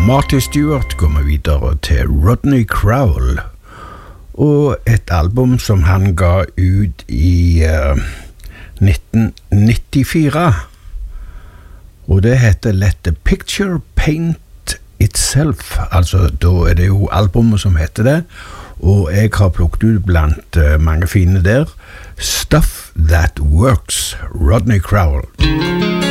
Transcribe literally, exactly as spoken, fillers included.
Marty Stewart går vi videre til Rodney Crowell og et album som han ga ut i uh, nitten nittifire, og det heter Let the Picture Paint Itself. Altså da er det jo albumet som heter det, og jeg har plukket ut blant uh, mange fine der Stuff That Works, Rodney Crowell.